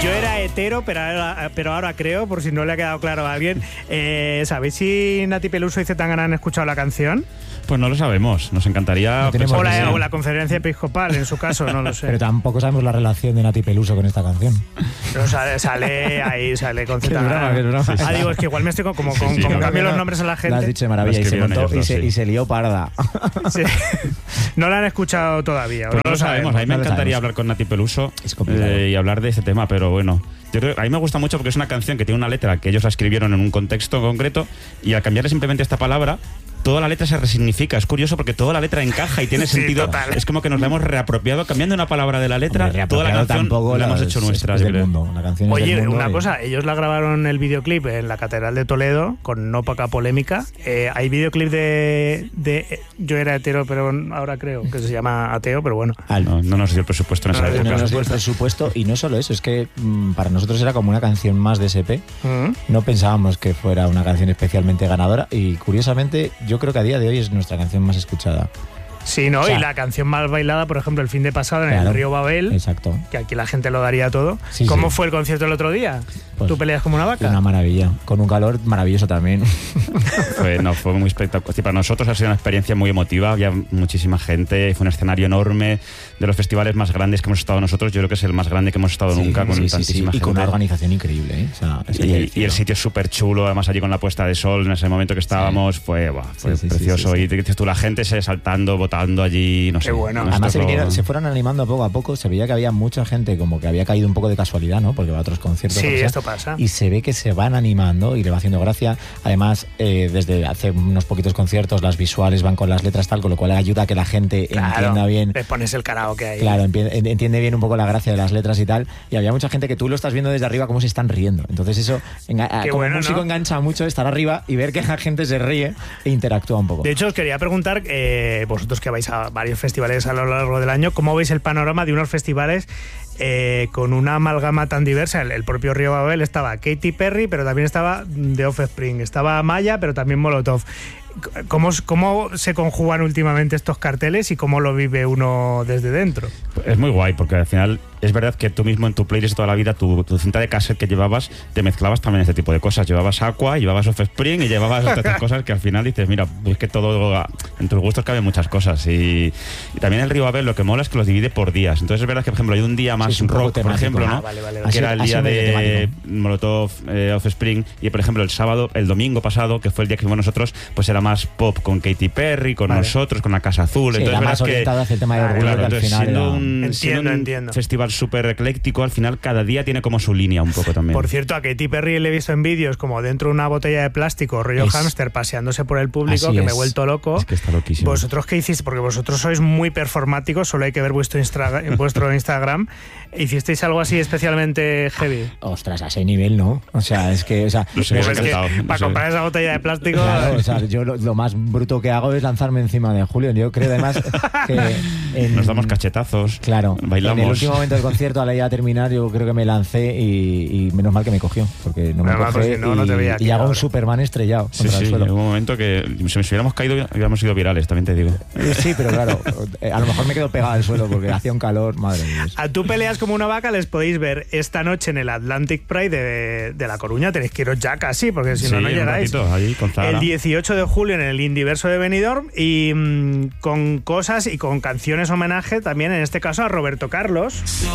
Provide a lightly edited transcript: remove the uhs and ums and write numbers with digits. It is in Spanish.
Yo era hetero, pero ahora creo, por si no le ha quedado claro a alguien. ¿Sabéis si Nati Peluso y Zetangana han escuchado la canción? Pues no lo sabemos, nos encantaría... O la conferencia episcopal, en su caso, no lo sé. Pero tampoco sabemos la relación de Nati Peluso con esta canción. Pero sale con Zetangana. Digo, es que igual me estoy como cambio los nombres a la gente. Lo has dicho de maravilla y se montó y se lió parda. Sí. No la han escuchado todavía. Pues no lo sabemos. A mí me encantaría hablar con Nati Peluso y hablar de este tema, pero bueno... Yo creo, a mí me gusta mucho porque es una canción que tiene una letra que ellos la escribieron en un contexto concreto y al cambiarle simplemente esta palabra, toda la letra se resignifica. Es curioso porque toda la letra encaja y tiene sentido. Total. Es como que nos la hemos reapropiado cambiando una palabra de la letra. Toda la canción la hemos hecho nuestra. Oye, una cosa, ellos la grabaron el videoclip en la Catedral de Toledo con no poca polémica. Hay videoclip de Yo era hetero, pero ahora creo que se llama Ateo, pero bueno. No nos dio el presupuesto en esa época. No nos dio el presupuesto y no solo eso, es que para nosotros era como una canción más de SP. No pensábamos que fuera una canción especialmente ganadora y curiosamente yo creo que a día de hoy es nuestra canción más escuchada. Sí, ¿no? O sea, y la canción más bailada, por ejemplo, el fin de pasado en el Río Babel. Exacto. Que aquí la gente lo daría todo. Sí, ¿Cómo fue el concierto el otro día? Pues, ¿tú peleas como una vaca? Una maravilla. Con un calor maravilloso también. Fue muy espectacular. Para nosotros ha sido una experiencia muy emotiva. Había muchísima gente. Fue un escenario enorme. De los festivales más grandes que hemos estado nosotros, yo creo que es el más grande que hemos estado nunca, con tantísima gente. Y con una organización increíble, ¿eh? O sea, y el sitio es súper chulo. Además, allí con la puesta de sol, en ese momento que estábamos, fue precioso. Y dices tú, la gente se saltando, votando allí. No sé, qué bueno. Además se fueron animando poco a poco. Se veía que había mucha gente como que había caído un poco de casualidad, ¿no? Porque va a otros conciertos. Sí, esto pasa. Y se ve que se van animando y le va haciendo gracia. Además, desde hace unos poquitos conciertos las visuales van con las letras tal, con lo cual ayuda a que la gente entienda bien. Le pones el karaoke ahí. Claro, entiende bien un poco la gracia de las letras y tal. Y había mucha gente que tú lo estás viendo desde arriba cómo se están riendo. Entonces eso, como músico, ¿no? Engancha mucho estar arriba y ver que la gente se ríe e interactúa un poco. De hecho, os quería preguntar, vosotros que vais a varios festivales a lo largo del año, ¿cómo veis el panorama de unos festivales con una amalgama tan diversa? El propio Río Babel estaba Katy Perry, pero también estaba The Offspring, estaba Maya, pero también Molotov. ¿Cómo se conjugan últimamente estos carteles y cómo lo vive uno desde dentro? Es muy guay, porque al final es verdad que tú mismo en tu playlist de toda la vida, tu cinta de cassette que llevabas, te mezclabas también este tipo de cosas. Llevabas Aqua, llevabas Offspring y llevabas otras cosas que al final dices, mira, es que todo, en tus gustos caben muchas cosas. Y también el Río Babel lo que mola es que los divide por días. Entonces es verdad que, por ejemplo, hay un día más rock, por ejemplo, ¿no? Vale. Que era el día de Molotov, Offspring, y por ejemplo el domingo pasado, que fue el día que fuimos nosotros, pues era más pop con Katy Perry, con nosotros, con la Casa Azul. Sí, entonces era más orientado hacia el tema de orgullo, que al final siendo un festival súper ecléctico, al final cada día tiene como su línea un poco también. Por cierto, a Katy Perry le he visto en vídeos como dentro de una botella de plástico, rollo hámster, paseándose por el público, que me he vuelto loco. Es que está loquísimo. ¿Vosotros qué hicisteis? Porque vosotros sois muy performáticos, solo hay que ver vuestro Instagram. ¿Hicisteis algo así especialmente heavy? Ostras, a ese nivel no. O sea, es que... para comprar esa botella de plástico... Claro, o sea, yo lo más bruto que hago es lanzarme encima de Julio. Yo creo además que... Nos damos cachetazos, claro, bailamos. En el último momento del concierto, a la idea de terminar, yo creo que me lancé y menos mal que me cogió, porque no me cogió no te veía y hago un Superman estrellado contra el suelo. En un momento que si nos hubiéramos caído hubiéramos sido virales, también te digo. Sí, pero claro, a lo mejor me quedo pegado al suelo porque hacía un calor, madre mía. A Tú peleas como una vaca les podéis ver esta noche en el Atlantic Pride de La Coruña. Tenéis que iros ya casi, porque si no llegáis. Ahí con el 18 de julio en el Indiverso de Benidorm y con cosas y con canciones homenaje también, en este caso a Roberto Carlos.